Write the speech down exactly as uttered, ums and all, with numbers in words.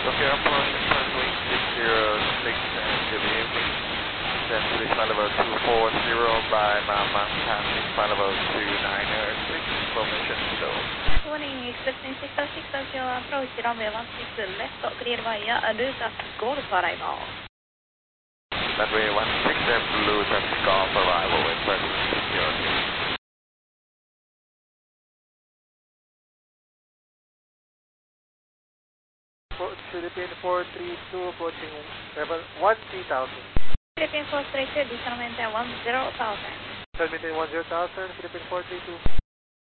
Okay, approach currently six zero six and good evening. Then please flight level two four zero by Mama, passing flight level two nine six, formation stone. Morning, expecting six oh six Tokyo approach, runway one six left, clear via Lutas Golf arrival. Runway one six left, Lutas Golf arrival with present security. Philippine four three two approaching level one three thousand. Philippine four three two, descend maintain one zero thousand. Descend maintain one zero thousand, Philippine four three two.